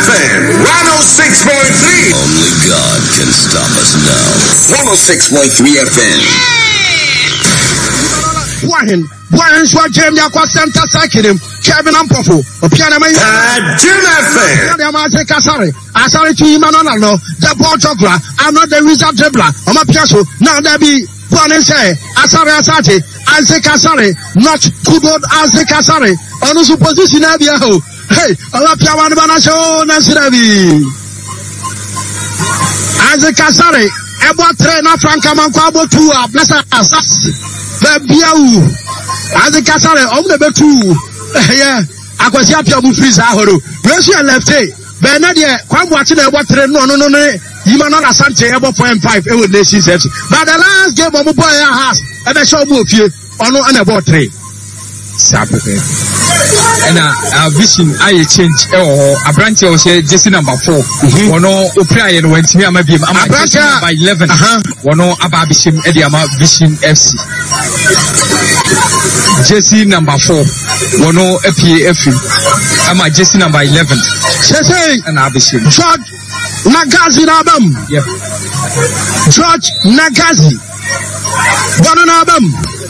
FM 106.3. Only God can stop us now. 106.3 FM. One short James Yakwa Center Sakirim, Kevin Ampofo, Piana May, Jim FM. Asari to Imanano, the ball chocolate, I'm not the wizard dribbler, I'm a piasso, now there be one and say, Asari Asati, Isaac Asari, not Kubod Isaac Asari, on the supposition of Yahoo. Hey, Allah Piawan Banasho, Nasiravi Isaac Asari, Ebo Trena Franca Manquabo to a blessed assassin. Biau as a casare on the betu. Yeah, I was happy of Friza Horo. Russia left it. Benadia, quite watching a water. No, you are not a Sanchez about 4.5. It would listen. But the last game of a boy has and I shall move you on about 3. Saturday. And vision I change or a branch or say just number 4. One or Upray and went to me, I'm a branch by 11. One or Ababishim Ediama Vision FC. Jesse number 4. One or APF. I'm a Jesse number 11. And Abishim. George Nagazi Nabam. Yeah. George Nagazi. One Nabam.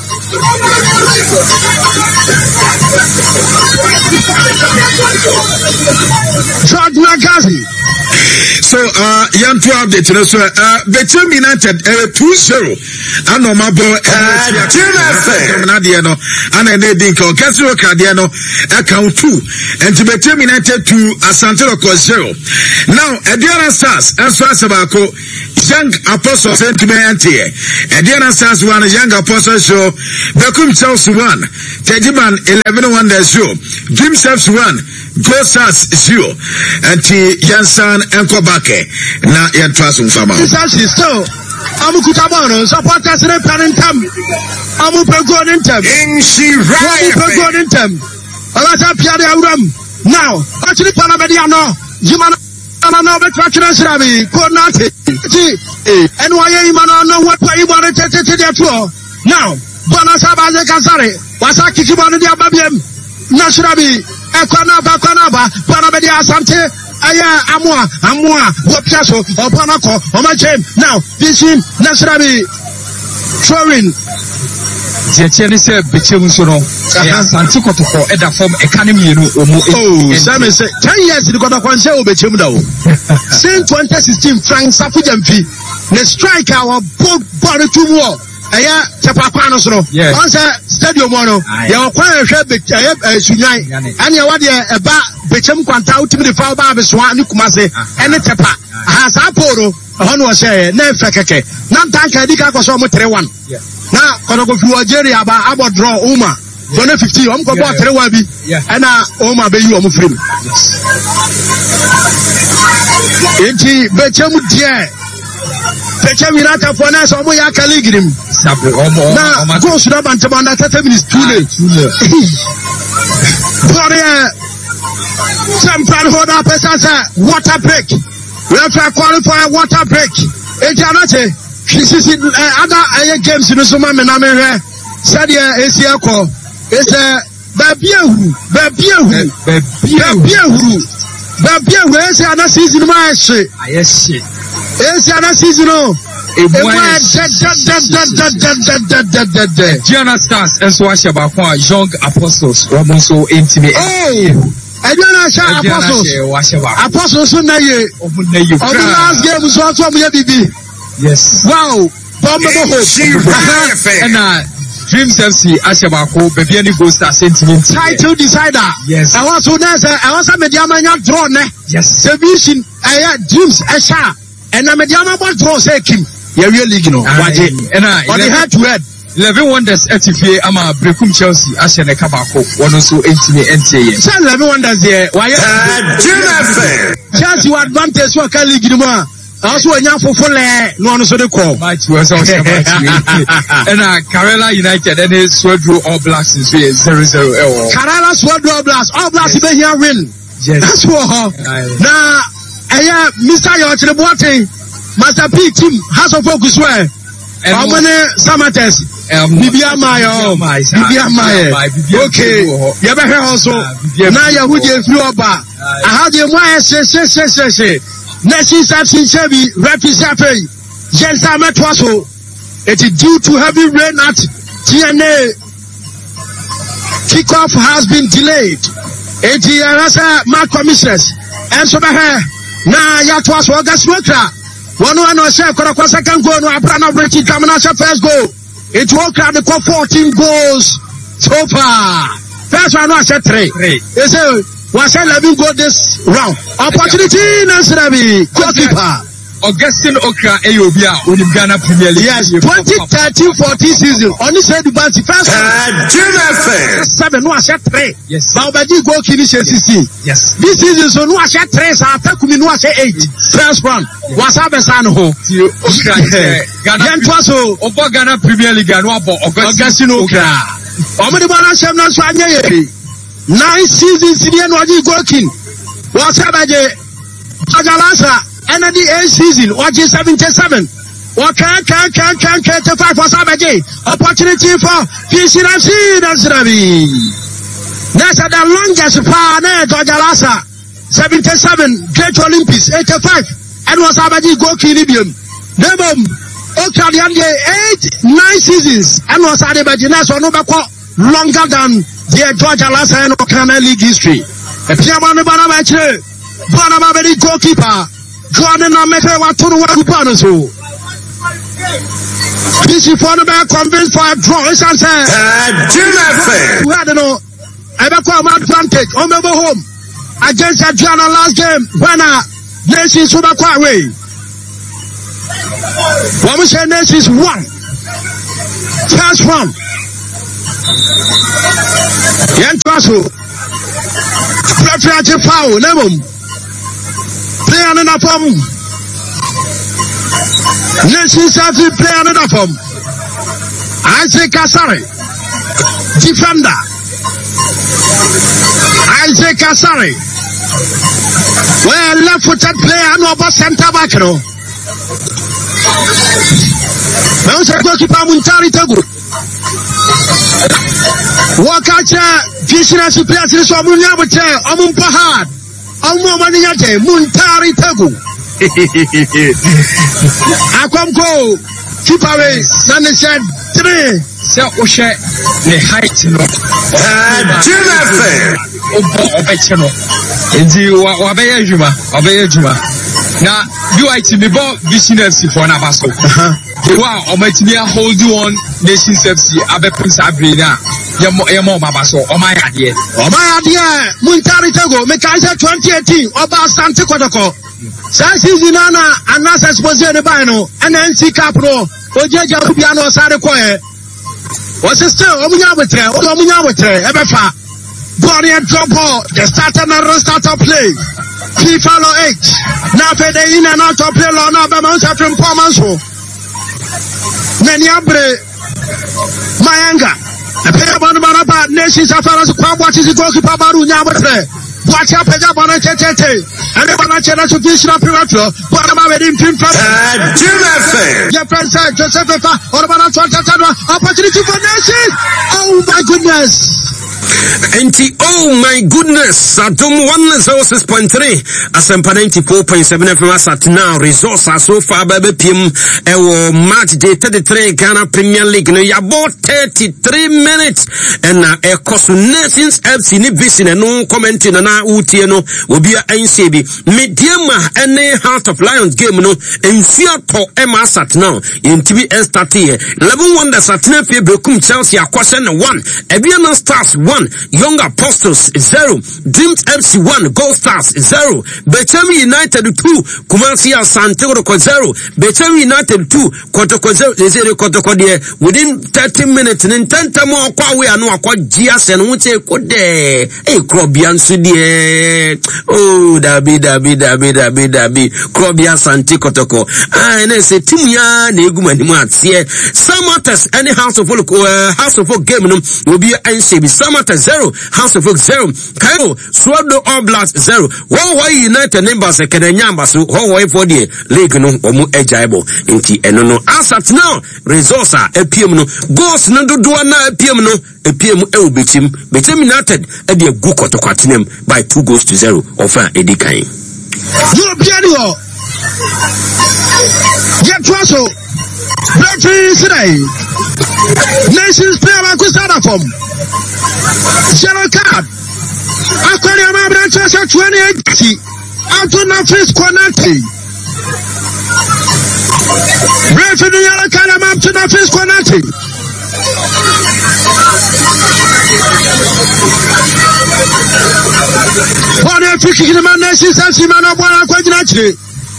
George Nagazi. So, young to update, so, Between United, 2-0, and no mabo, Nadiano, and a Nedinko, Casio Cardiano, account 2, and to Between United to Asantero 0. Now, Adiana Stars, as far as Abaco, young apostle sent to me anti, Adiana Stars 1, young apostle show, Becum Chelsea 1, Tediman 11-1 show, Dream Steps 1, Go Stars 0, and T. Yansan and Kobake, na Yantrasum Fama. This is still, I'm Kutabano, supporters in a parentum. I'm a good in term. In she right. I'm a good in term. A lot of Piadia Rum. Now, actually, Panamediano, Jimana. I know the Tractions Ravi, could not and why you know what you wanted to take the floor. Now, Bonasaba Casare, Wasaki Kibani Ababiam, Nashrabi, Equanaba, Panabedia Sante, Aya, Amua, what Piasso, or Panaco, or my gem. Now, this is Nashrabi, Trorin. Jetiani said, Bichuno, Santico for Edda from Academy. Oh, Sam said 10 years you got a console Bichumdo. Since 2016, Frank Safujampi, the striker our body to war. Aya, Chapapanos, yes, once a stadium mono, you are quite a Sunai, and you are a bar, Bichum Quanta to the Fall Barbie Swan, Nukumase, and a Tapa. Has Aporo, Honor say, Nefake, Nantanka Dika Kosomo 3-1. Now, Konogo Fuajeri about draw Uma. 2050, I'm going to go to Wabi, and Oma be you on free. Eti Bechem dear. Bechem Mirata for us, Omoya Caligrim. Now, go to the Bantamanda 30 minutes too late. Some plan hold up as water break. We have to qualify water break. Ejanate, this is other games in the summer, Menamere, Sadia, Esiako. It's a Babiahu, where's the other season? Yes, it's the other season. Gianna Stars, and Swashabakwa, young apostles, Romonso intimate. Oh, I don't know, apostles, of the last game was also BB. Yes. Wow, and Dreams FC, Ashabako, Babiani Bosta sentiment. Title decider. Yes. I want to know, I want some Mediamania drawn. Yes. Submission, Dreams, Asha, and a Mediama draw, say Kim. You're really, you know, and on the head to head. 11 Wonders FTFA, I'm a Brekum Chelsea, Ashana Kabako, one also 80 NTA. 11 Wonders here. Why, Chelsea, what advantage for Kali Giduma? Also, when you're for no one so the call. Match was also and Kerala United and his Swedro All Blacks is 0-0. Kerala Swedro All Blacks, they here win. Yes. That's what. Now, Mr. Yochine Boateng, Master P team has a focus where. How many Samates? Bibia Mayo. Okay. Yabehe also. Na Yahudi free oba. Aha de mo say. Nation Samson Chebi represent Jensa Metwaso. It is due to heavy rain at TNA. Kickoff has been delayed. It is my commissioners. And so na Yatwas August Wokra. One second goal, no Abrana British Camanasa first goal. It worked out the 14 goals so far. First one was 3. They say, was 11 goals this round. Opportunity, Nasrabi, goalkeeper. Augustine Okra Ayobia, Ghana Premier League. Yes, 2013-14 season. Only said about the first Jim 7, no, I said 3. Yes. Baubadi goal finish 16. Yes. This season, so no, I said 3, so I take me no, I said 8. First one. Was Abesan ho. Ghana Ghana Premier League, no, Augustine Okra. Omani Bana Semna Swanye. 9 seasons, Sidian Wadi Gokin. Was Abaje. Agalasa. And at the 8th season, watch 77. What can 35 for Sabaji? Opportunity for PCFC, that's Rabi. That's the longest partner, Dojalasa. 77, Great Olympics, 85. And was Sabaji go Kilibium. Nebum, Okadiande, 9 seasons. And was Adebajina, so no longer than the Dojalasa and Okana League history. A Piamana Banamache, Banamabedi goalkeeper. Jordan Amete Waturu Wakupano so. This is for the back convinced for a draw. It's answer. Jim I don't know. I become advantage. On the home against Adriana last game. When Nation Subakwa way. What we say Nation is 1. First one. Yantraso. Preferential power. Never. Play on the form. Nation Safi play on the form. Isaac Kasari. Defender. Isaac Kasari. Well, left footed player, no about center back. No. Now, goalkeeper Muntari Togo. Walk out here. Business players is Omunya Bute. Omumpahad. Omumaniyate. Muntari Togo. Akwamko. Keep away. Then they said 3. So, Oshe, the height, no. Obecheno. Indeed, Wabaya Juma. Now, you are to be bought business for Nabaso. Wow, Ometia hold you on Nation FC, Abe Prince Abrina, Yamo Babaso, or my idea. Muntari Togo, Mekaisa 2018, Oba Santa Kotoko. Sansizinana, and Nasa Exposé Bino, and NC Capro, Ojeja Piano Sadakoe. Was it still Omunyawatre, Ebefa, Gloria Dropo, the starter and restarter play. FIFA 8. Now, they in and out of play, Lona Bamansa from Pomanso. Neniabre, Mayanga, the player on the Baraba, Nations of Faras, watches the goalkeeper Baru Yamatre. Watch up and up on a tete, and the Banachana to finish up Piratro, what about it in Pimpa? Japan said, Joseph, or about opportunity for Nations. Oh my goodness. Oh my goodness, Adom 106.3 Asempa 94.7 FM at now. Results are so far baby PM match day 33 Ghana Premier League. No, you about 33 minutes and a cost Nations FC ni vision and no commenting on our UTNO will be a NCB. Mediama and a Heart of Lions game no in Seattle Emma sat now in TBS 30 11 1 that's at February Chelsea a question 1 Aviana Stars 1 Young Apostles 0, Dreams FC 1, Gold Stars 0, Betami United 2, Kumasi Asante 0, Betami United 2, Kotoko 0, Kotoko there within 30 minutes. And 10 more we are no quite Gias and would say Kode, Krobian Sudie. Oh, Dabi, Krobia Santi Kotoko. And I say Timia Neguman here. Some others, any House of Folk game will be a NCB. Some others 0, House of Oak 0, Kayo, Swallow All Blacks 0. Hawaii United members Kenanyamba so Hawaii for the league no omu ejaibo inti enono as at now resource APM no goals no do na APM no APM e obetim United e de gu kotokwatinem by 2-0 ofa edikan you piano get also Brentry today Nations player Kusada from Zero card Aquarium branches at 2080 Antona Fris Konati Brentry the yellow card Antona Fris Konati One of the man Nations and Simano Quadrati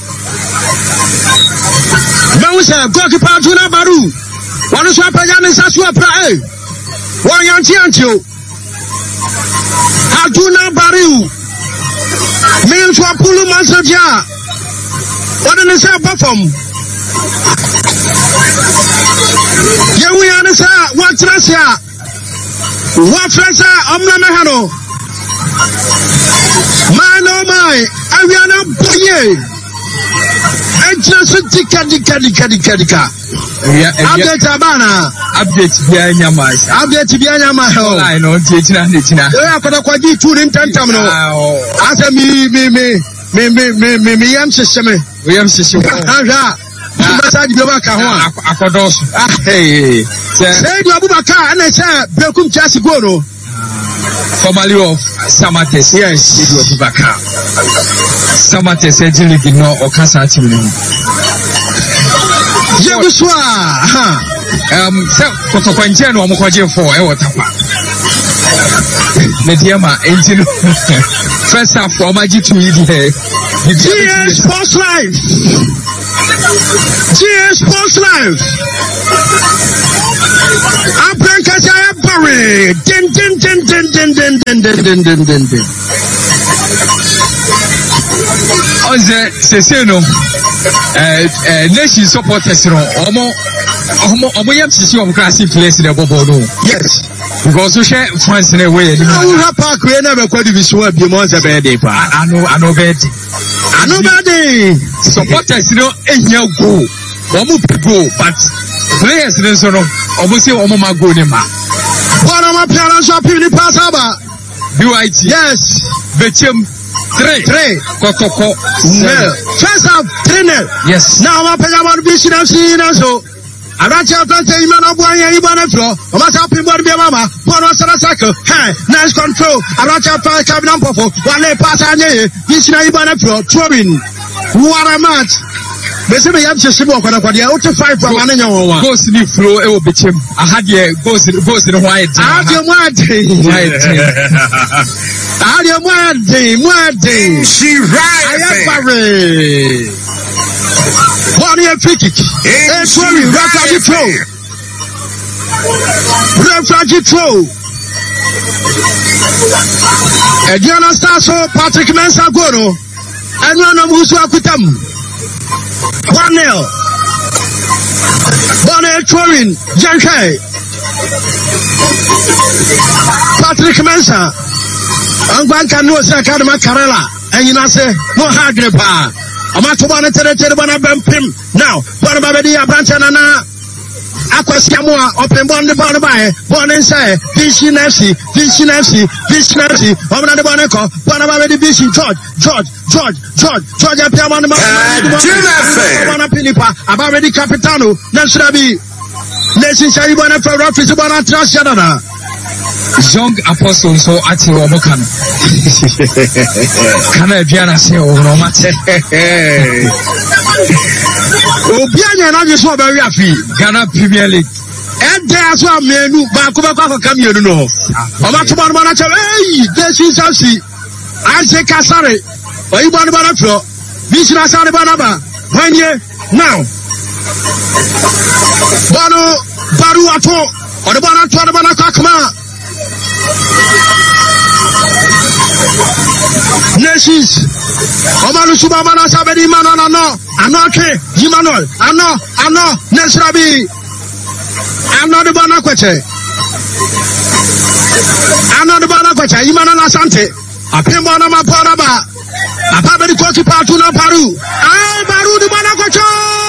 Mausa goalkeeper Juna Baru one is Payane Sasua Prae one Yantiancho Aduna Baru means Wapulu Masaja what in the same perform Yawianasa what Rasia what Frasa Omna Man oh my Aviana Boye just dika. Update abana. Update bianyama. Update bianyama. I know tina. Yeah, kwa kwa jitu ni mtanta mno. Asa mi yam siseme. Yam siseme. Anja. Mbasaji baba kahwa. Akodosu. Hey. Say Abubakar ana say bekum chasi goro. Formerly of Samates, yes, it was Baka. Samates actually did not Okasa team. Yabuswa, so Kotopanjano Mokoje for Ewatapa. Mediama, engine. First half for Maji to GS Sports Live. GS Sports Live. Abrankasaya Barry. Din. Oze Seseno Nation supporters no omo yam sisi om classic place in the bobo. Yes. Because we share France in a way. I have park we never quite be sure be more than birthday pa. I know supporters no enya go. Omo go but players no omo say omo ma go ni ma. One of my parents are pretty passaba. BYT. Yes. Bechem 3. Kotoko. First half 3-0. Yes. Now I'm paying about this so. I don't tell you, man, I'm going to the floor. I'm not helping what be a mama. One was a cycle. Hey, nice control. I don't tell you, cabin on Popo. One lay pass on you. This is not floor. Throwing. What a match. Bese me yam chese bo kwa dia o to 5 for man nya won wa goals ni flow e obechem ahade goals no white ahade mwade she right ayapare one year free kick sorry refragi throw Ediana Starso Patrick Mensah Goro anu na musu akutam 1-0. Bonnet Turin, Jankai. Patrick Mensah. Angwan Kanu Sakadama Karela. And you know, say, no hard repa. Amatubana Terebana Bempim. Now, what about the Abranchana? Aquasiamua, open one the Bonabai, one inside, Vision FC, Omana de Bonaco, Bonaba the Vision, George, Piamon, Mana Pinipa, about the Capitano, Nansrabi, Nation Sharibana for Office Bona Trashana. Young Apostle so at your Mokan. Can I be an say or no matter? Obianya na just so very happy. Ghana Premier League. And there's one menu back over come you know. Omatuban Manacha, hey, this is Sashi. I say Kasare. Or you want about a floor. Vishna Saribanaba. 1 year now. Bano Baruato or the Banatwana Kakma. Nations. Omanu Subamana Sabedi Manana no. Anoke, Emmanuel, Ano, Nesrabi. I'm not the Banakwache. Another Banapacha, Imana Sante, a Pimana Maparaba, a Pabri Koki Patuna Paru, Baru the Banapacha.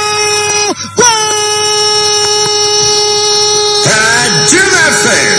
Jim FM.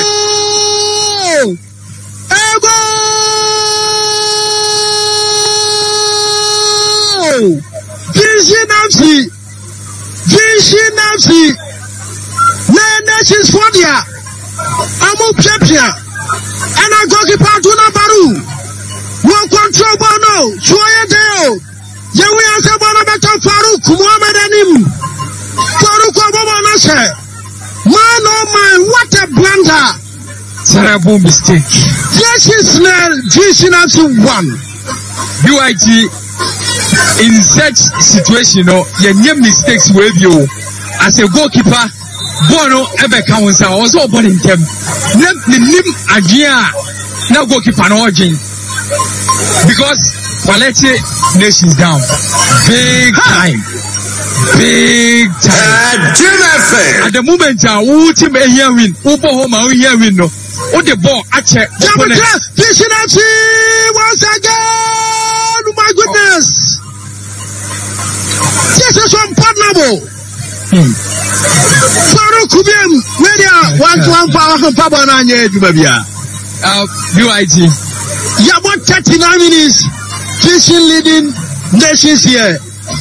Nancy, Nations for dia, Amu Pepia, and I go to Patuna Baru. No control Bono, Choya Deo, Yawi Sabana Faru, Muhammad and him. Faru Kobanase. Man, oh man, what a blunder! Terrible mistake. Yes, it's Nancy 1. UIG. In such situation, you need mistakes with you. As a goalkeeper, Bono ever counts also born in them. Let the name Agia now goalkeeper no origin. Because quality nations down. Big time. Big time. At the moment, who team here win? Who home here win? No. Who the ball? Ache. Once again. Oh my goodness. This is unpardonable. Farouk Kubiem, where they are 1-1 for Papa Nanya, UIG. You have about 39 minutes. Fishing leading nations here.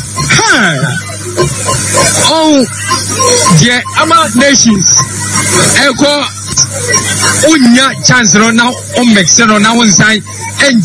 Oh, yeah, Ama nations. Echo, Unya chance now on Mexico now on side and